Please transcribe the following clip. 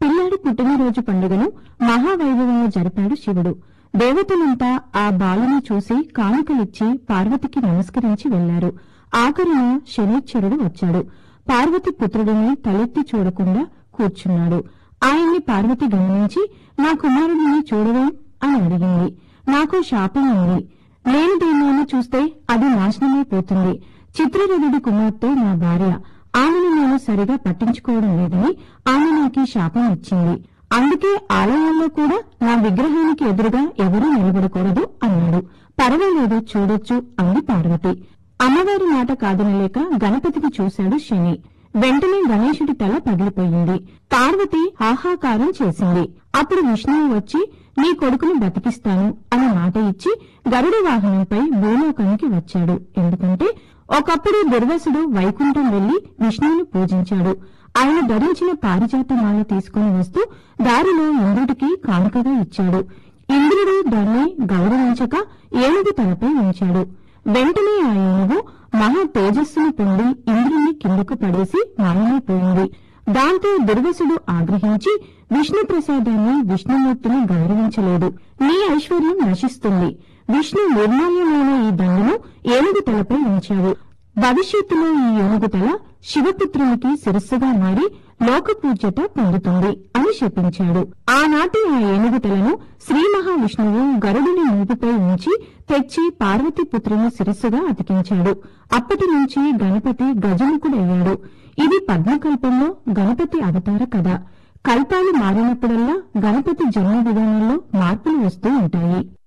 పిల్లాడి పుట్టినరోజు పండుగను మహావైభవంగా జరిపాడు శివుడు. దేవతలంతా ఆ బాలుని చూసి కానుకలిచ్చి పార్వతికి నమస్కరించి వెళ్లారు. ఆఖరున శనైశ్వరుడు వచ్చాడు. పార్వతి పుత్రుడిని తలెత్తి చూడకుండా కూర్చున్నాడు. ఆయన్ని పార్వతి గమనించి, నా కుమారుడిని చూడవా అని అడిగింది. నాకు శాపం ఉంది. నేను దేన్నైనా చూస్తే అది నాశనమైపోతుంది. చిత్రరథుడి కుమార్తె నా భార్య. ఆమెను నేను సరిగా పట్టించుకోవడం లేదని ఆమె నాకు శాపం ఇచ్చింది. అందుకే ఆలయాల్లో కూడా నా విగ్రహానికి ఎదురుగా ఎవరూ నిలబడకూడదు అన్నాడు. పర్వాలేదు, చూడొచ్చు అంది పార్వతి. అమ్మవారి మాట కాదనలేక గణపతికి చూశాడు శని. వెంటనే గణేశుడి తల పగిలిపోయింది. పార్వతి హాహాకారం చేసింది. అప్పుడు విష్ణువు వచ్చి, నీ కొడుకును బతికిస్తాను అని మాట ఇచ్చి గరుడ వాహనంపై భూలోకానికి వచ్చాడు. ఎందుకంటే ఒకప్పుడు దుర్వాసుడు వైకుంఠం వెళ్లి విష్ణువును పూజించాడు. ఆయన ధరించిన పారిజాతమాల తీసుకుని వస్తూ దారిలో ఇంద్రుడికి కానుకగా ఇచ్చాడు. ఇంద్రుడు దాన్ని గౌరవించక ఏనుగు తలపై ఉంచాడు. వెంటనే ఆ ఏనుగు మహా తేజస్సును పొంది ఇంద్రుణ్ణి కిందకు పడేసి మాయమైపోయింది. దాంతో దుర్వాసుడు ఆగ్రహించి విష్ణు ప్రసాదాన్ని విష్ణుమూర్తిని గౌరవించలేదు. నీ ఐశ్వర్యం నశిస్తుంది. విష్ణు నిర్మాల్యమైన ఈ దండను ఏనుగు తలపై ఉంచావు. భవిష్యత్తులో ఈ ఏనుగు తల శివపుత్రునికి శిరస్సుగా మారి లోకపూజ్యత పొందుతుంది అని శపించాడు. ఆనాటి ఆ ఏనుగు తలను శ్రీ మహావిష్ణువు గరుడుని మూపుపై ఉంచి తెచ్చి పార్వతీపుత్రుని శిరస్సుగా అతికించాడు. అప్పటి నుంచి గణపతి గజముఖుడయ్యాడు. ఇది పద్మకల్పంలో గణపతి అవతార కథ. కల్పాలు మారినప్పుడల్లా గణపతి జన్మ విధానంలో మార్పులు వస్తూ ఉంటాయి.